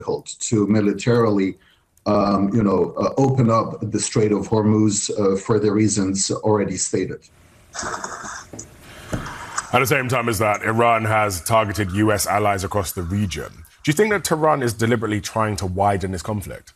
to militarily open up the Strait of Hormuz for the reasons already stated. At the same time as that, Iran has targeted U.S. allies across the region. Do you think that Tehran is deliberately trying to widen this conflict?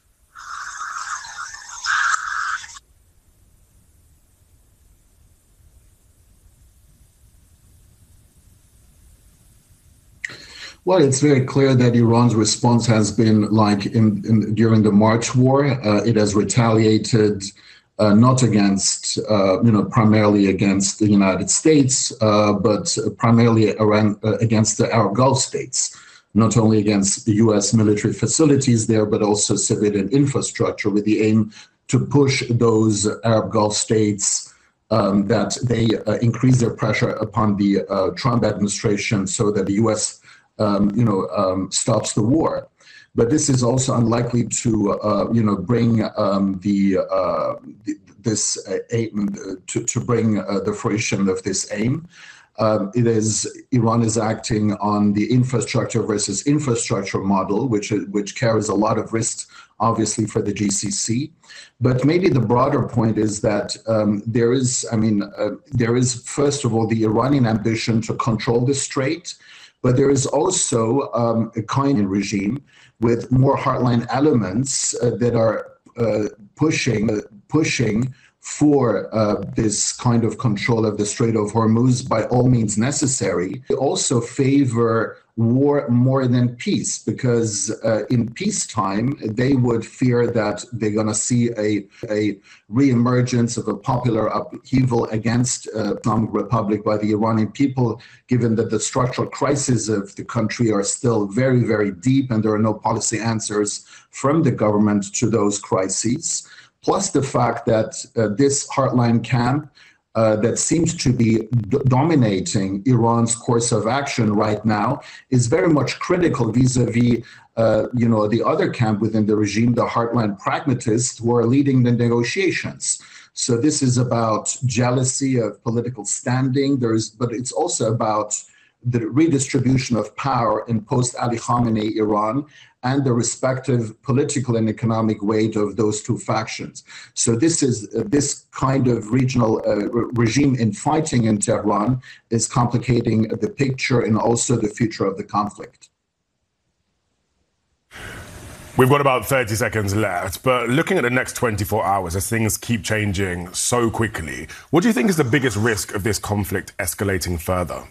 Well, it's very clear that Iran's response has been like during the March war. It has retaliated not against, primarily against the United States, but primarily against the Arab Gulf states, not only against the U.S. military facilities there, but also civilian infrastructure with the aim to push those Arab Gulf states that they increase their pressure upon the Trump administration so that the U.S. stops the war. But this is also unlikely to, bring the fruition of this aim. Iran is acting on the infrastructure versus infrastructure model, which carries a lot of risks, obviously, for the GCC. But maybe the broader point is that there is, first of all, the Iranian ambition to control the strait. But there is also a kind of regime with more hardline elements that are pushing for this kind of control of the Strait of Hormuz by all means necessary. They also favor war more than peace, because in peacetime, they would fear that they're going to see a reemergence of a popular upheaval against Islamic Republic by the Iranian people, given that the structural crises of the country are still very, very deep and there are no policy answers from the government to those crises. Plus the fact that this hardline camp that seems to be dominating Iran's course of action right now is very much critical vis-a-vis, the other camp within the regime, the hardline pragmatists, who are leading the negotiations. So this is about jealousy of political standing. But it's also about the redistribution of power in post-Ali Khamenei Iran and the respective political and economic weight of those two factions. So this kind of regional regime in fighting in Tehran is complicating the picture and also the future of the conflict. We've got about 30 seconds left, but looking at the next 24 hours as things keep changing so quickly, what do you think is the biggest risk of this conflict escalating further?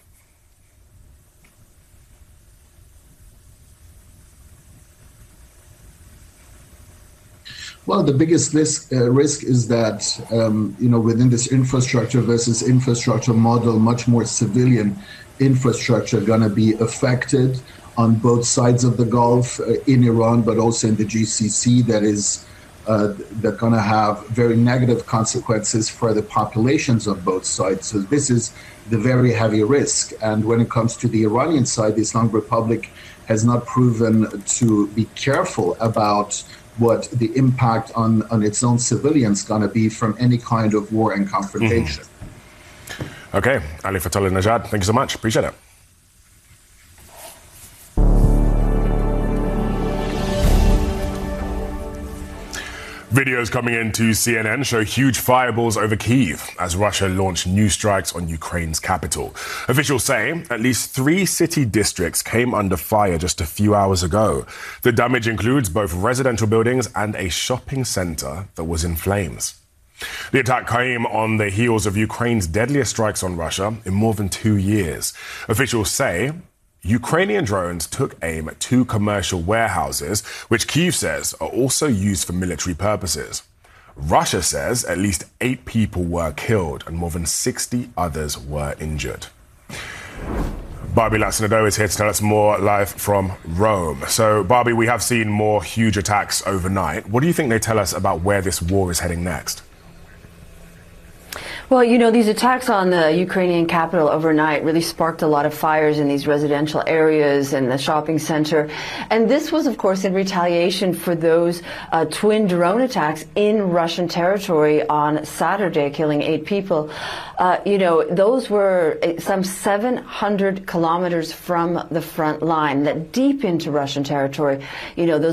Well, the biggest risk is that, within this infrastructure versus infrastructure model, much more civilian infrastructure going to be affected on both sides of the Gulf, in Iran, but also in the GCC, that going to have very negative consequences for the populations of both sides. So this is the very heavy risk. And when it comes to the Iranian side, the Islamic Republic has not proven to be careful about what the impact on its own civilians going to be from any kind of war and confrontation. Mm-hmm. Okay, Ali Fatallah-Nejad, thank you so much. Appreciate it. Videos coming into CNN show huge fireballs over Kyiv as Russia launched new strikes on Ukraine's capital. Officials say at least 3 city districts came under fire just a few hours ago. The damage includes both residential buildings and a shopping center that was in flames. The attack came on the heels of Ukraine's deadliest strikes on Russia in more than 2 years. Officials say Ukrainian drones took aim at 2 commercial warehouses, which Kyiv says are also used for military purposes. Russia says at least 8 people were killed and more than 60 others were injured. Barbie Latsinado is here to tell us more live from Rome. So, Barbie, we have seen more huge attacks overnight. What do you think they tell us about where this war is heading next? Well, Well, you know, these attacks on the Ukrainian capital overnight really sparked a lot of fires in these residential areas and the shopping center. And this was, of course, in retaliation for those twin drone attacks in Russian territory on Saturday, killing 8 people. You know, those were some 700 kilometers from the front line, that deep into Russian territory. You know, those